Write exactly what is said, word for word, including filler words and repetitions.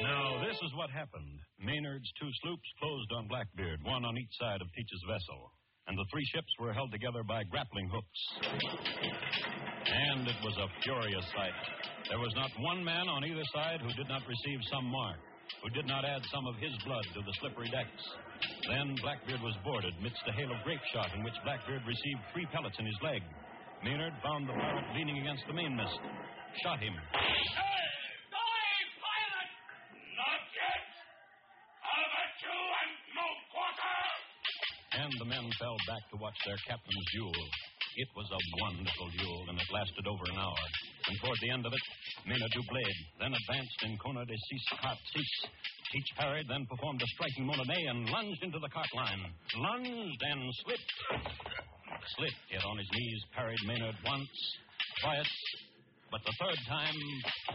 Now, this is what happened. Maynard's two sloops closed on Blackbeard, one on each side of Teach's vessel, and the three ships were held together by grappling hooks. And it was a furious sight. There was not one man on either side who did not receive some mark, who did not add some of his blood to the slippery decks. Then Blackbeard was boarded midst a hail of grape shot in which Blackbeard received three pellets in his leg. Maynard found the pirate leaning against the mainmast, shot him. Hey! Die, pilot! Not yet! Over two and no quarter! And the men fell back to watch their captain's duel. It was a wonderful duel, and it lasted over an hour. And toward the end of it, Maynard du Bled then advanced in Kona de Cis Cart Cis. Teach parried, then performed a striking Mononnet and lunged into the cart line. Lunged and slipped. Slipped, yet on his knees, parried Maynard once, twice, but the third time...